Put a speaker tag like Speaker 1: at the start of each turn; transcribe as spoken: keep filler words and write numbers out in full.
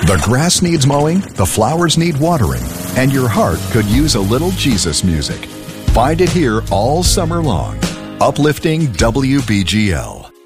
Speaker 1: The grass needs mowing, the flowers need watering, and your heart could use a little Jesus music. Find it here all summer long. Uplifting W B G L.